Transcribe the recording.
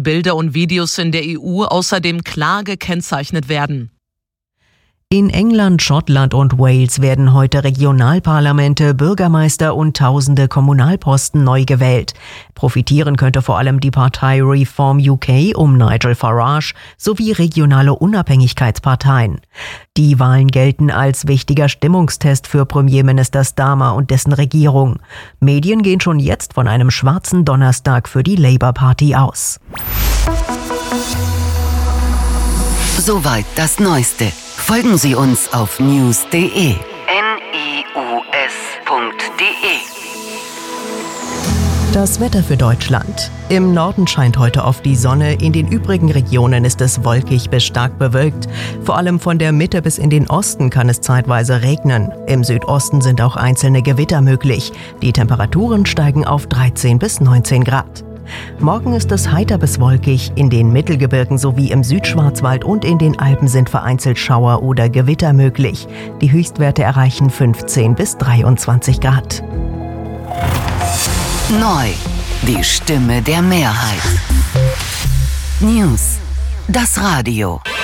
Bilder und Videos in der EU außerdem klar gekennzeichnet werden. In England, Schottland und Wales werden heute Regionalparlamente, Bürgermeister und tausende Kommunalposten neu gewählt. Profitieren könnte vor allem die Partei Reform UK um Nigel Farage sowie regionale Unabhängigkeitsparteien. Die Wahlen gelten als wichtiger Stimmungstest für Premierminister Starmer und dessen Regierung. Medien gehen schon jetzt von einem schwarzen Donnerstag für die Labour Party aus. Soweit das Neueste. Folgen Sie uns auf news.de. news.de. Das Wetter für Deutschland. Im Norden scheint heute oft die Sonne, in den übrigen Regionen ist es wolkig bis stark bewölkt. Vor allem von der Mitte bis in den Osten kann es zeitweise regnen. Im Südosten sind auch einzelne Gewitter möglich. Die Temperaturen steigen auf 13 bis 19 Grad. Morgen ist es heiter bis wolkig. In den Mittelgebirgen sowie im Südschwarzwald und in den Alpen sind vereinzelt Schauer oder Gewitter möglich. Die Höchstwerte erreichen 15 bis 23 Grad. Neu. Die Stimme der Mehrheit. News. Das Radio.